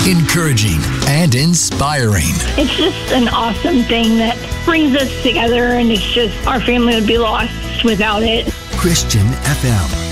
encouraging, and inspiring. It's just an awesome thing that brings us together, and it's just our family would be lost without it. Christian FM.